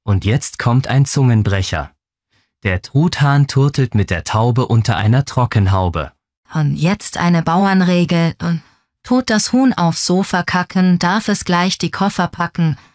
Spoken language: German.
Und jetzt kommt ein Zungenbrecher. Der Truthahn turtelt mit der Taube unter einer Trockenhaube. Und jetzt eine Bauernregel. Tut das Huhn aufs Sofa kacken, darf es gleich die Koffer packen.